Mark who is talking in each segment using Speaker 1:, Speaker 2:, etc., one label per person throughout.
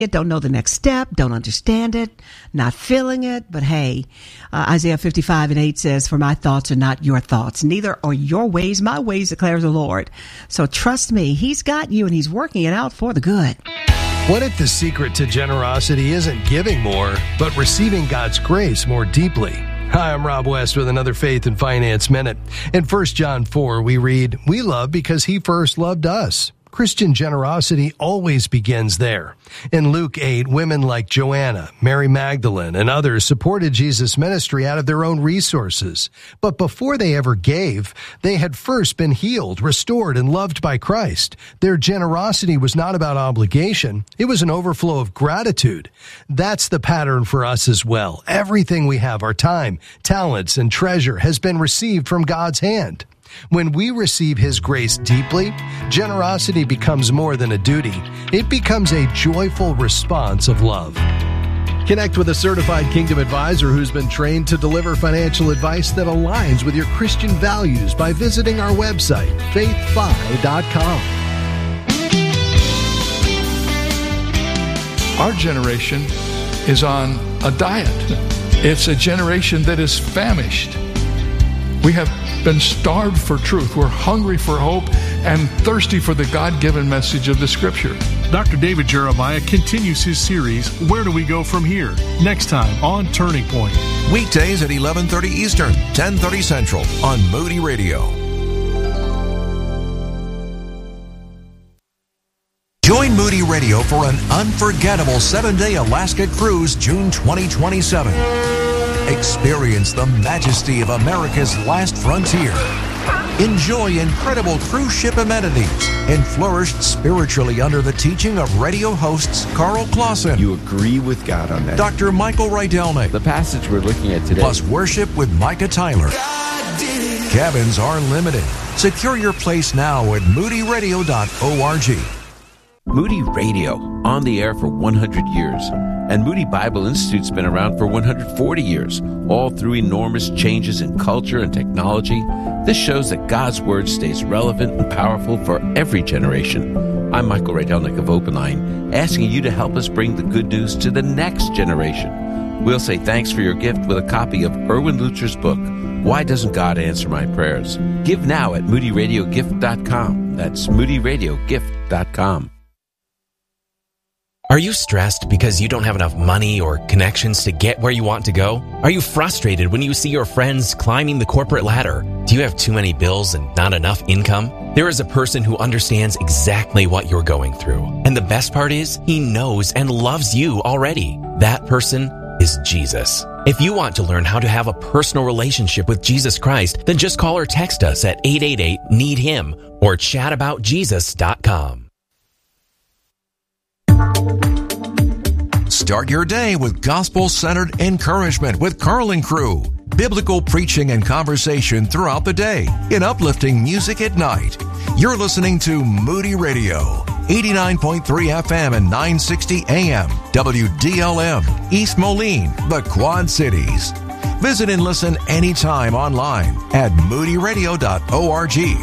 Speaker 1: don't know the next step, don't understand it, not feeling it. But hey, Isaiah 55:8 says, "For my thoughts are not your thoughts, neither are your ways my ways, declares the Lord." So trust me, He's got you and He's working it out for the good.
Speaker 2: What if the secret to generosity isn't giving more, but receiving God's grace more deeply? Hi, I'm Rob West with another Faith and Finance Minute. In 1 John 4, we read, "We love because He first loved us." Christian generosity always begins there. In Luke 8, women like Joanna, Mary Magdalene, and others supported Jesus' ministry out of their own resources. But before they ever gave, they had first been healed, restored, and loved by Christ. Their generosity was not about obligation. It was an overflow of gratitude. That's the pattern for us as well. Everything we have, our time, talents, and treasure, has been received from God's hand. When we receive His grace deeply, generosity becomes more than a duty. It becomes a joyful response of love. Connect with a certified Kingdom advisor who's been trained to deliver financial advice that aligns with your Christian values by visiting our website, faithfi.com.
Speaker 3: Our generation is on a diet. It's a generation that is famished. We have been starved for truth. We're hungry for hope and thirsty for the God-given message of the Scripture.
Speaker 4: Dr. David Jeremiah continues his series, Where Do We Go From Here? Next time on Turning Point.
Speaker 5: Weekdays at 11:30 Eastern, 10:30 Central on Moody Radio. Join Moody Radio for an unforgettable 7-day Alaska cruise June 2027. Experience the majesty of America's last frontier. Enjoy incredible cruise ship amenities and flourish spiritually under the teaching of radio hosts Carl Clausen.
Speaker 6: You agree with God on that.
Speaker 5: Dr. Michael Rydelnik.
Speaker 6: The passage we're looking at today.
Speaker 5: Plus worship with Micah Tyler. Cabins are limited. Secure your place now at moodyradio.org.
Speaker 7: Moody Radio, on the air for 100 years. And Moody Bible Institute's been around for 140 years, all through enormous changes in culture and technology. This shows that God's Word stays relevant and powerful for every generation. I'm Michael Rydelnik of Open Line, asking you to help us bring the good news to the next generation. We'll say thanks for your gift with a copy of Erwin Lutzer's book, Why Doesn't God Answer My Prayers? Give now at moodyradiogift.com. That's moodyradiogift.com.
Speaker 8: Are you stressed because you don't have enough money or connections to get where you want to go? Are you frustrated when you see your friends climbing the corporate ladder? Do you have too many bills and not enough income? There is a person who understands exactly what you're going through. And the best part is, He knows and loves you already. That person is Jesus. If you want to learn how to have a personal relationship with Jesus Christ, then just call or text us at 888-NEED-HIM or chataboutjesus.com.
Speaker 5: Start your day with gospel-centered encouragement with Carl and Crew. Biblical preaching and conversation throughout the day in uplifting music at night. You're listening to Moody Radio, 89.3 FM and 960 AM, WDLM, East Moline, the Quad Cities. Visit and listen anytime online at moodyradio.org.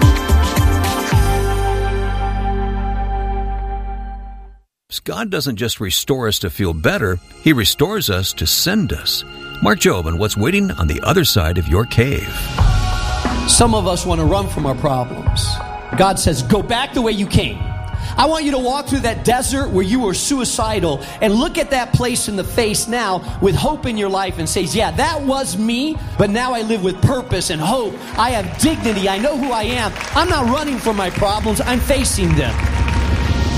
Speaker 9: God doesn't just restore us to feel better, He restores us to send us. Mark Job on what's waiting on the other side of your cave.
Speaker 10: Some of us want to run from our problems. God says, go back the way you came. I want you to walk through that desert where you were suicidal and look at that place in the face now with hope in your life and say, yeah, that was me, but now I live with purpose and hope. I have dignity. I know who I am. I'm not running from my problems. I'm facing them.